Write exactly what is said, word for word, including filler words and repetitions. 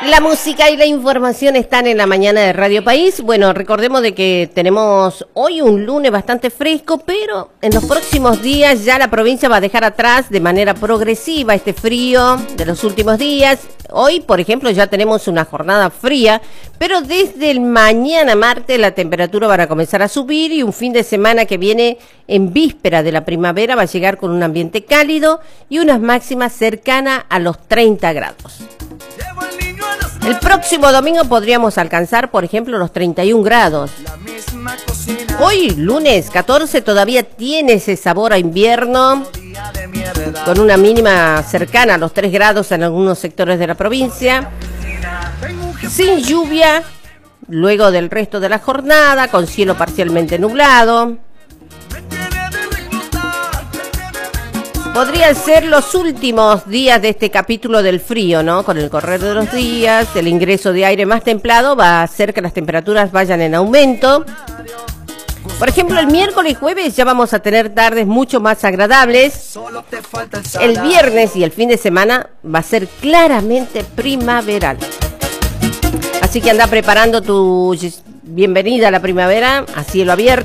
La música y la información están en la mañana de Radio País. Bueno, recordemos de que tenemos hoy un lunes bastante fresco, pero en los próximos días ya la provincia va a dejar atrás de manera progresiva este frío de los últimos días. Hoy, por ejemplo, ya tenemos una jornada fría, pero desde el mañana martes la temperatura va a comenzar a subir y un fin de semana que viene en víspera de la primavera va a llegar con un ambiente cálido y unas máximas cercanas a los treinta grados. El próximo domingo podríamos alcanzar, por ejemplo, los treinta y un grados. Hoy, lunes catorce, todavía tiene ese sabor a invierno, con una mínima cercana a los tres grados en algunos sectores de la provincia. Sin lluvia, luego del resto de la jornada, con cielo parcialmente nublado. Podrían ser los últimos días de este capítulo del frío, ¿no? Con el correr de los días, el ingreso de aire más templado va a hacer que las temperaturas vayan en aumento. Por ejemplo, el miércoles y jueves ya vamos a tener tardes mucho más agradables. El viernes y el fin de semana va a ser claramente primaveral. Así que anda preparando tu bienvenida a la primavera a cielo abierto.